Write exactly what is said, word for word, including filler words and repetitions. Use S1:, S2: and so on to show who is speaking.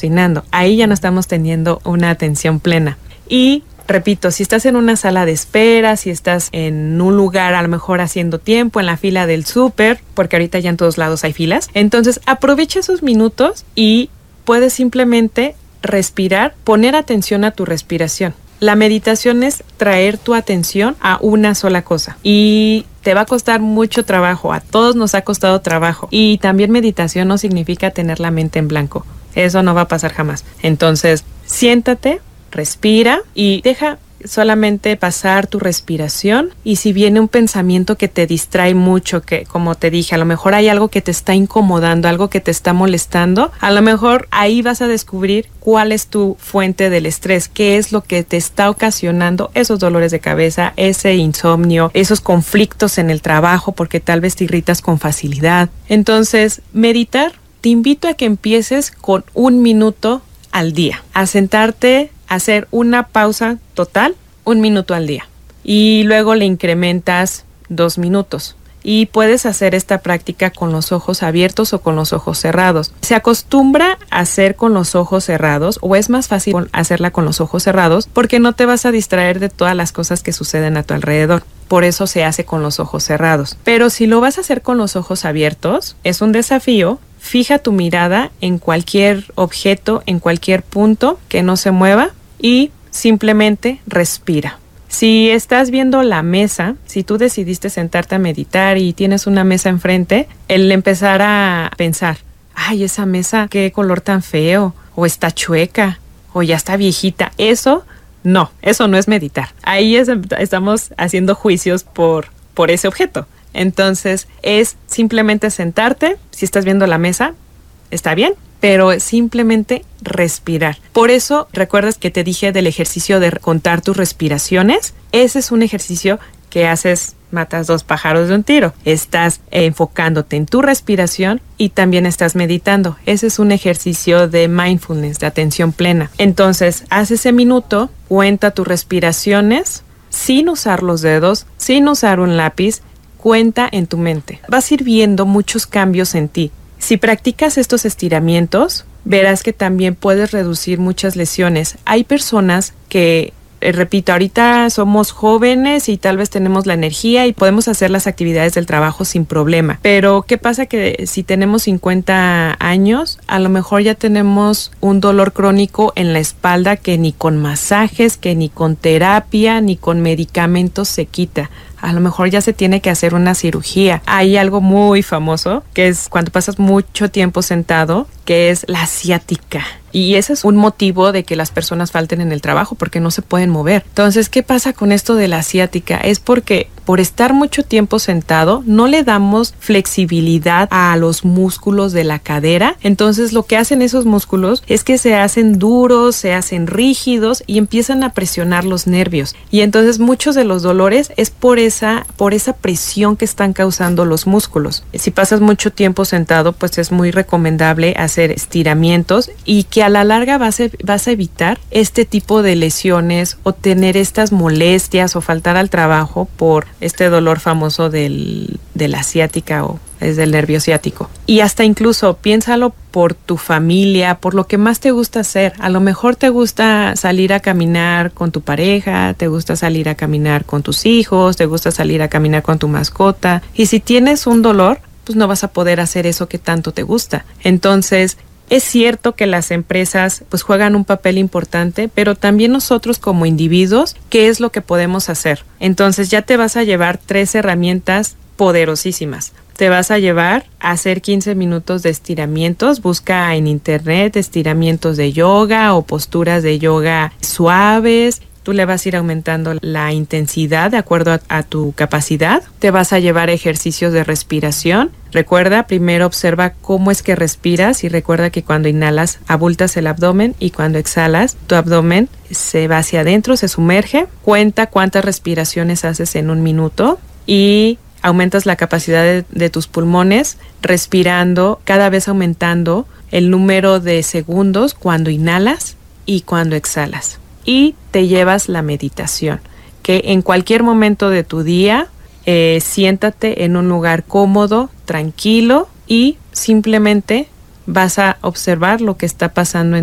S1: cocinando. Ahí ya no estamos teniendo una atención plena. Y repito, si estás en una sala de espera, si estás en un lugar a lo mejor haciendo tiempo, en la fila del súper, porque ahorita ya en todos lados hay filas, entonces aprovecha esos minutos y puedes simplemente respirar, poner atención a tu respiración. La meditación es traer tu atención a una sola cosa y te va a costar mucho trabajo, a todos nos ha costado trabajo. Y también meditación no significa tener la mente en blanco, eso no va a pasar jamás. Entonces, siéntate, respira y deja solamente pasar tu respiración, y si viene un pensamiento que te distrae mucho, que como te dije, a lo mejor hay algo que te está incomodando, algo que te está molestando, a lo mejor ahí vas a descubrir cuál es tu fuente del estrés, qué es lo que te está ocasionando esos dolores de cabeza, ese insomnio, esos conflictos en el trabajo, porque tal vez te irritas con facilidad. Entonces, meditar, te invito a que empieces con un minuto al día, a sentarte, hacer una pausa total, un minuto al día, y luego le incrementas dos minutos. Y puedes hacer esta práctica con los ojos abiertos o con los ojos cerrados. Se acostumbra a hacer con los ojos cerrados, o es más fácil hacerla con los ojos cerrados porque no te vas a distraer de todas las cosas que suceden a tu alrededor. Por eso se hace con los ojos cerrados. Pero si lo vas a hacer con los ojos abiertos, es un desafío. Fija tu mirada en cualquier objeto, en cualquier punto que no se mueva, y simplemente respira. Si estás viendo la mesa, si tú decidiste sentarte a meditar y tienes una mesa enfrente, el empezar a pensar, ay, esa mesa, qué color tan feo, o está chueca, o ya está viejita, eso no, eso no es meditar. Ahí es, estamos haciendo juicios por, por ese objeto. Entonces es simplemente sentarte. Si estás viendo la mesa, está bien, pero simplemente respirar. Por eso, ¿recuerdas que te dije del ejercicio de contar tus respiraciones? Ese es un ejercicio que haces, matas dos pájaros de un tiro. Estás enfocándote en tu respiración y también estás meditando. Ese es un ejercicio de mindfulness, de atención plena. Entonces, haz ese minuto, cuenta tus respiraciones sin usar los dedos, sin usar un lápiz, cuenta en tu mente. Vas a ir viendo muchos cambios en ti. Si practicas estos estiramientos, verás que también puedes reducir muchas lesiones. Hay personas que, eh, repito, ahorita somos jóvenes y tal vez tenemos la energía y podemos hacer las actividades del trabajo sin problema. Pero, ¿qué pasa? Que si tenemos cincuenta años, a lo mejor ya tenemos un dolor crónico en la espalda que ni con masajes, que ni con terapia, ni con medicamentos se quita. A lo mejor ya se tiene que hacer una cirugía. Hay algo muy famoso, que es cuando pasas mucho tiempo sentado, que es la ciática. Y ese es un motivo de que las personas falten en el trabajo, porque no se pueden mover. Entonces, ¿qué pasa con esto de la ciática? Es porque por estar mucho tiempo sentado, no le damos flexibilidad a los músculos de la cadera. Entonces, lo que hacen esos músculos es que se hacen duros, se hacen rígidos y empiezan a presionar los nervios. Y entonces, muchos de los dolores es por esa, por esa presión que están causando los músculos. Si pasas mucho tiempo sentado, pues es muy recomendable hacer estiramientos, y que a la larga vas a, vas a evitar este tipo de lesiones o tener estas molestias o faltar al trabajo por este dolor famoso del, de la ciática, o es del nervio ciático. Y hasta incluso piénsalo por tu familia, por lo que más te gusta hacer. A lo mejor te gusta salir a caminar con tu pareja, te gusta salir a caminar con tus hijos, te gusta salir a caminar con tu mascota. Y si tienes un dolor, pues no vas a poder hacer eso que tanto te gusta. Entonces, es cierto que las empresas pues juegan un papel importante, pero también nosotros como individuos, ¿qué es lo que podemos hacer? Entonces ya te vas a llevar tres herramientas poderosísimas. Te vas a llevar a hacer quince minutos de estiramientos. Busca en internet estiramientos de yoga o posturas de yoga suaves. Tú le vas a ir aumentando la intensidad de acuerdo a, a tu capacidad. Te vas a llevar ejercicios de respiración. Recuerda, primero observa cómo es que respiras, y recuerda que cuando inhalas abultas el abdomen, y cuando exhalas tu abdomen se va hacia adentro, se sumerge. Cuenta cuántas respiraciones haces en un minuto y aumentas la capacidad de, de tus pulmones respirando, cada vez aumentando el número de segundos cuando inhalas y cuando exhalas. Y te llevas la meditación, que en cualquier momento de tu día eh, siéntate en un lugar cómodo, tranquilo, y simplemente vas a observar lo que está pasando en